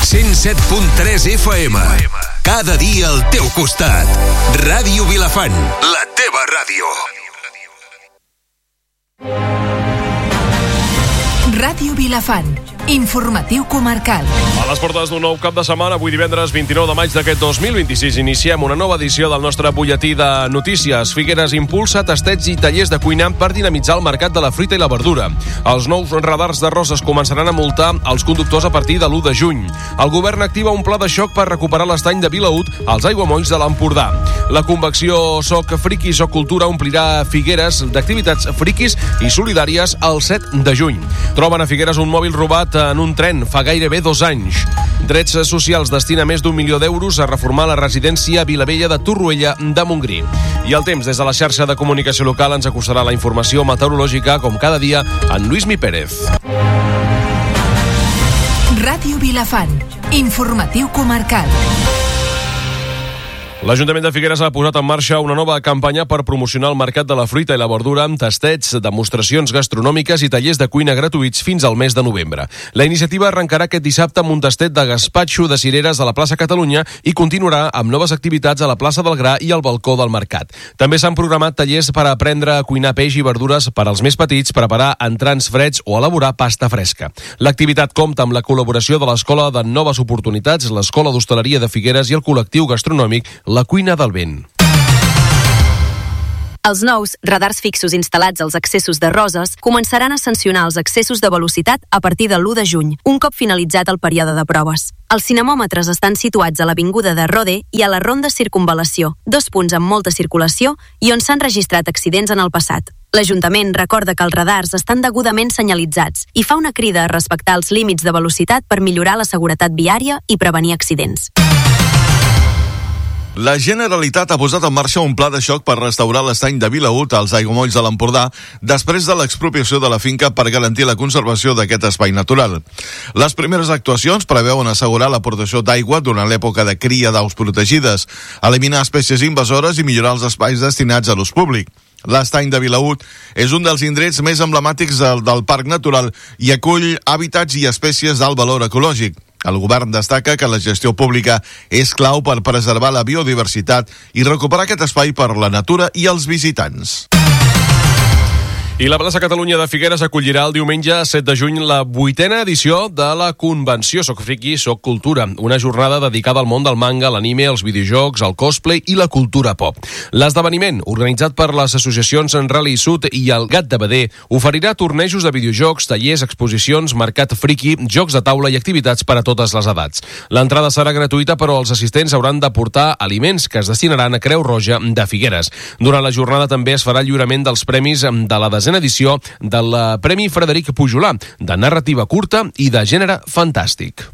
107.3 FM. Cada dia al teu costat. Ràdio Vilafant, la teva ràdio. Ràdio Vilafant, informatiu comarcal. A les portes d'un nou cap de setmana, avui divendres 29 de maig d'aquest 2026, iniciem una nova edició del nostre butlletí de notícies. Figueres impulsa tastets i tallers de cuina per dinamitzar el mercat de la fruita i la verdura. Els nous radars de Roses començaran a multar els conductors a partir de l'1 de juny. El govern activa un pla de xoc per recuperar l'estany de Vilaüt als aiguamolls de l'Empordà. La convecció Soc Friqui, Soc Cultura omplirà Figueres d'activitats friquis i solidàries el 7 de juny. Troben a Figueres un mòbil robat en un tren fa gairebé 2 anys. Drets Socials destina més d'1 milió d'euros a reformar la residència Vilavella de Torroella de Montgrí. I el temps, des de la xarxa de comunicació local, ens acostarà la informació meteorològica, com cada dia, en Lluís Pérez. Ràdio Vilafant, informatiu comarcal. L'Ajuntament de Figueres ha posat en marxa una nova campanya per promocionar el mercat de la fruita i la verdura amb tastets, demostracions gastronòmiques i tallers de cuina gratuïts fins al mes de novembre. La iniciativa arrencarà aquest dissabte amb un tastet de gaspatxo de cireres a la plaça Catalunya i continuarà amb noves activitats a la plaça del Gra i al balcó del mercat. També s'han programat tallers per aprendre a cuinar peix i verdures per als més petits, preparar entrants freds o elaborar pasta fresca. L'activitat compta amb la col·laboració de l'Escola de Noves Oportunitats, l'Escola d'Hostaleria de Figueres i el col·lectiu gastronòmic La Cuina del Vent. Els nous radars fixos instal·lats als accessos de Roses començaran a sancionar els excessos de velocitat a partir de l'1 de juny, un cop finalitzat el període de proves. Els cinemòmetres estan situats a l'avinguda de Rode i a la ronda Circunvalació, 2 punts amb molta circulació i on s'han registrat accidents en el passat. L'Ajuntament recorda que els radars estan degudament senyalitzats i fa una crida a respectar els límits de velocitat per millorar la seguretat viària i prevenir accidents. La Generalitat ha posat en marxa un pla de xoc per restaurar l'estany de Vilaüt als aiguamolls de l'Empordà després de l'expropiació de la finca per garantir la conservació d'aquest espai natural. Les primeres actuacions preveuen assegurar l'aportació d'aigua durant l'època de cria d'aus protegides, eliminar espècies invasores i millorar els espais destinats a l'ús públic. L'estany de Vilaüt és un dels indrets més emblemàtics del Parc Natural i acull hàbitats i espècies d'alt valor ecològic. El govern destaca que la gestió pública és clau per preservar la biodiversitat i recuperar aquest espai per la natura i els visitants. I la plaça Catalunya de Figueres acollirà el diumenge 7 de juny la 8a edició de la convenció Soc Friqui, Soc Cultura, una jornada dedicada al món del manga, l'anime, els videojocs, el cosplay i la cultura pop. L'esdeveniment, organitzat per les associacions Rally Sud i el Gat de Bader, oferirà tornejos de videojocs, tallers, exposicions, mercat friqui, jocs de taula i activitats per a totes les edats. L'entrada serà gratuïta, però els assistents hauran de portar aliments que es destinaran a Creu Roja de Figueres. Durant la jornada també es farà el lliurament dels premis de la desena edició del Premi Frederic Pujolà, de narrativa curta i de gènere fantàstic.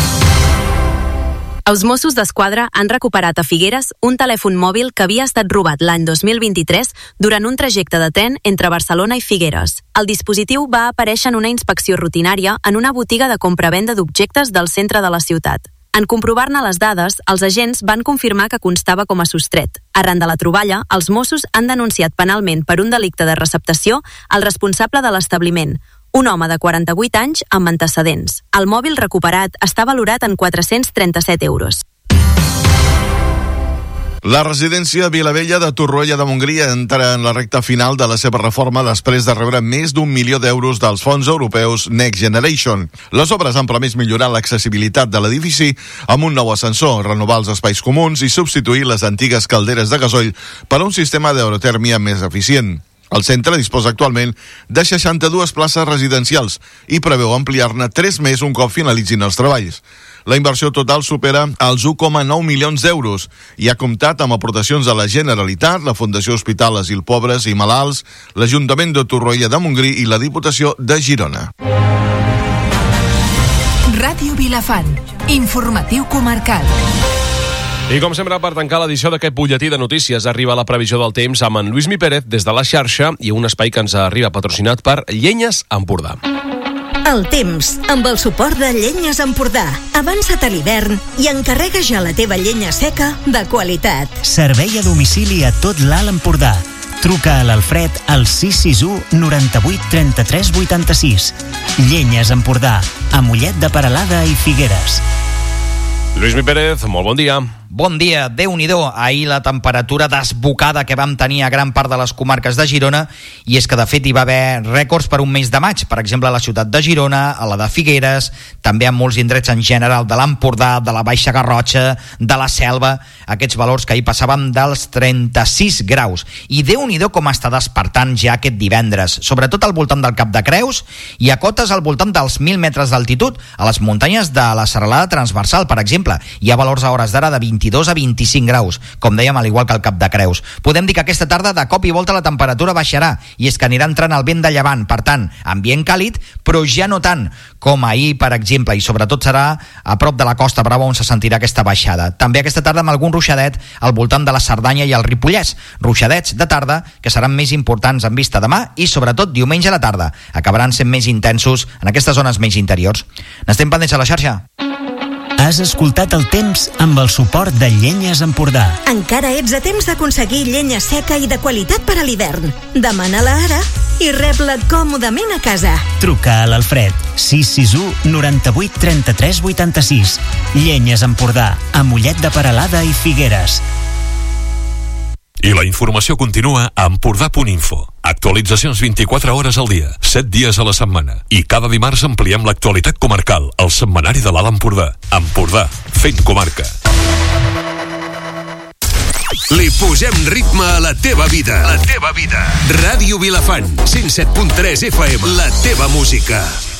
Els Mossos d'Esquadra han recuperat a Figueres un telèfon mòbil que havia estat robat l'any 2023 durant un trajecte de tren entre Barcelona i Figueres. El dispositiu va aparèixer en una inspecció rutinària en una botiga de compra-venda d'objectes del centre de la ciutat. En comprovar-ne les dades, els agents van confirmar que constava com a sostret. Arran de la troballa, els Mossos han denunciat penalment per un delicte de receptació el responsable de l'establiment, un home de 48 anys amb antecedents. El mòbil recuperat està valorat en 437 euros. La residència Vilavella de Torroella de Montgrí entra en la recta final de la seva reforma després de rebre més d'1 milió d'euros dels fons europeus Next Generation. Les obres han promès millorar l'accessibilitat de l'edifici amb un nou ascensor, renovar els espais comuns i substituir les antigues calderes de gasoil per un sistema d'aerotèrmia més eficient. El centre disposa actualment de 62 places residencials i preveu ampliar-ne 3 més un cop finalitzin els treballs. La inversió total supera els 1,9 milions d'euros i ha comptat amb aportacions de la Generalitat, la Fundació Hospital Asil Pobres i Malalts, l'Ajuntament de Torroella de Montgrí i la Diputació de Girona. Ràdio Vilafant, informatiu comarcal. I com sempre, per tancar l'edició d'aquest butlletí de notícies, arriba la previsió del temps amb en Lluís Pérez des de la xarxa i un espai que ens arriba patrocinat per Llenyes Empordà. El temps, amb el suport de Llenyes Empordà. Avança't a l'hivern i encarrega ja la teva llenya seca de qualitat. Servei a domicili a tot l'Alt Empordà. Truca a l'Alfred al 661 98 33 86. Llenyes Empordà, a Mollet de Peralada i Figueres. Lluís Mi Pérez, molt bon dia. Bon dia, Déu-n'hi-do. Ahir la temperatura desbocada que vam tenir a gran part de les comarques de Girona, i és que de fet hi va haver rècords per un mes de maig, per exemple a la ciutat de Girona, a la de Figueres, també a molts indrets en general de l'Empordà, de la Baixa Garrotxa, de la Selva, aquests valors que ahir passàvem dels 36 graus. I Déu-n'hi-do com està despertant ja aquest divendres, sobretot al voltant del Cap de Creus i a cotes al voltant dels 1.000 metres d'altitud, a les muntanyes de la Serralada Transversal, per exemple. Hi ha valors a hores d'ara de 22 a 25 graus, com dèiem, al igual que al Cap de Creus. Podem dir que aquesta tarda de cop i volta la temperatura baixarà, i és que anirà entrant el vent de llevant, per tant, ambient càlid, però ja no tant com ahir, per exemple, i sobretot serà a prop de la Costa Brava on se sentirà aquesta baixada. També aquesta tarda amb algun ruixadet al voltant de la Cerdanya i el Ripollès. Ruixadets de tarda que seran més importants en vista demà i sobretot diumenge a la tarda. Acabaran sent més intensos en aquestes zones més interiors. N'estem pendents a la xarxa. Has escoltat el temps amb el suport de Llenyes Empordà. Encara ets a temps d'aconseguir llenya seca i de qualitat per a l'hivern. Demana-la ara i rep-la còmodament a casa. Truca a l'Alfred 661 98 33 86. Llenyes Empordà, a Mollet de Peralada i Figueres. I la informació continua a Empordà.info. Actualitzacions 24 hores al dia, 7 dies a la setmana. I cada dimarts ampliem l'actualitat comarcal, al setmanari de l'Alt Empordà. Empordà, fent comarca. Li posem ritme a la teva vida. La teva vida. Ràdio Vilafant, 107.3 FM. La teva música.